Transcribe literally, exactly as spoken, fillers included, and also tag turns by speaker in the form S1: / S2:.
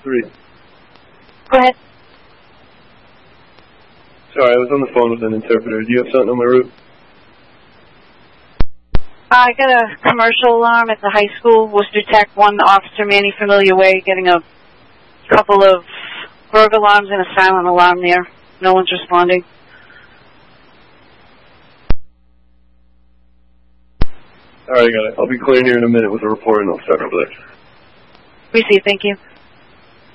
S1: three.
S2: Go ahead.
S1: Sorry, I was on the phone with an interpreter. Do you have something on my route?
S2: Uh, I got a commercial alarm at the high school, Worcester Tech, one Officer Manny Familiar Way, getting a couple of burglar alarms and a silent alarm there. No one's responding.
S1: All right, I got it. I'll be clearing here in a minute with a report, and I'll start over there.
S2: Receive, thank you.